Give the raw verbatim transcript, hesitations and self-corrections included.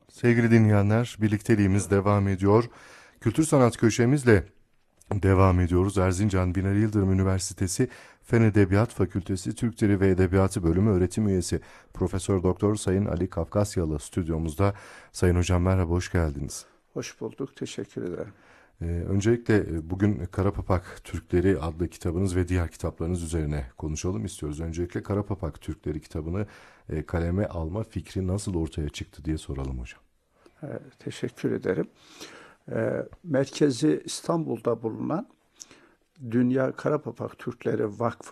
Sevgili dinleyenler, birlikteliğimiz devam ediyor. Kültür Sanat Köşemizle devam ediyoruz. Erzincan Binali Yıldırım Üniversitesi Fen Edebiyat Fakültesi Türk Dili ve Edebiyatı Bölümü öğretim üyesi Profesör Doktor Sayın Ali Kafkasyalı stüdyomuzda. Sayın Hocam merhaba, hoş geldiniz. Hoş bulduk, teşekkür ederim. Ee, öncelikle bugün Karapapak Türkleri adlı kitabınız ve diğer kitaplarınız üzerine konuşalım istiyoruz. Öncelikle Karapapak Türkleri kitabını e, kaleme alma fikri nasıl ortaya çıktı diye soralım hocam. Ee, teşekkür ederim. Ee, merkezi İstanbul'da bulunan Dünya Karapapak Türkleri Vakfı